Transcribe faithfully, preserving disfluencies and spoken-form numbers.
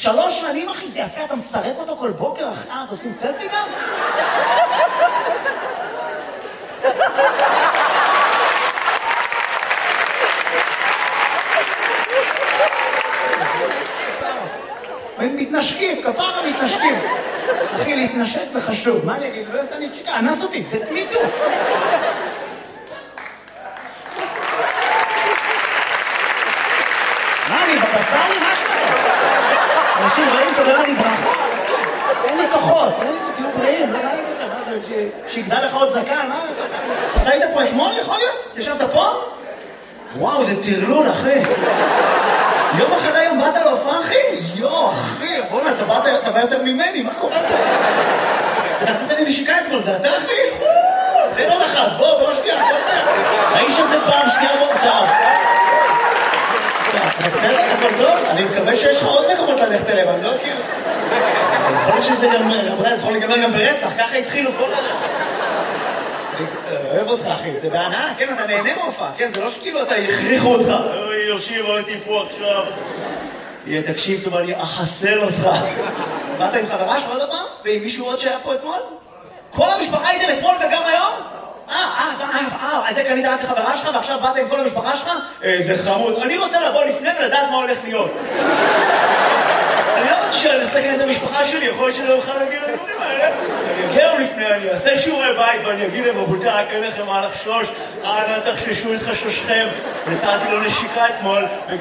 שלוש שנים, אחי, זה יפה, אתה מסרק אותו כל בוקר, אחי, אה, אתה עושים סלפי גם? מתנשקים, כפרה מתנשקים. אחי, להתנשק זה חשוב. מה אני אגיד? לא יודעת, אני צ'יקה, אנס אותי, זה מיטו. מה, אני בבצר לי? מה שמעת? אנשים רעים תודה לי ברכה. אין לי כוחות, אין לי, תהיו בריאים, לא ראיתי לכם, שיגדל לך עוד זקן, מה? אתה היית פה אתמול, יכול להיות? ישבת פה? וואו, זה טרלול, אחי. יום אחרי יום באת להופעה, אחי? יו, אחי, בוא'נה, אתה באת, אתה בא יותר ממני, מה קורה פה? אתה נתת לי נשיקה אתמול, זה אתה, אחי? תן עוד אחת, בוא, בוא שנייה, בוא שנייה. האיש הזה פעם שנייה מורכב. אתה בסדר, הכל טוב? אני מקווה שיש לך עוד מקומות ללכת אליהם, אני לא כאילו... יכול להיות שזה גם, רבותיי, זה יכול להיגמר גם ברצח, ככה התחילו כל ה... אוהב אותך, אחי, זה בהנאה, כן, אתה נהנה מהופעה, כן, זה לא שכאילו אתה הכריחו אותך. אוי, יושיב, הייתי פה עכשיו. יהיה, תקשיב טוב, אני אחסל אותך. באת עם חברה שלך עוד הפעם? ועם מישהו עוד שהיה פה אתמול? כל המשפחה הייתם אתמול וגם היום? אה, אה, אה, אה, אז זה קנית רק לחברה שלך ועכשיו באת עם כל המשפחה שלך? איזה חמוד. אני רוצה לבוא לפני ולדעת מה הולך להיות. אני לא רוצה לסכן את המשפחה שלי, יכול להיות שלא אוכל להגיד לדברים האלה. אני אגיע לפני, אני אעשה שיעורי בית ואני אגיד להם, רבותיי, אין לכם מה לחשוש, אנא תחששו את חששכם. נתתי לו נשיקה אתמול.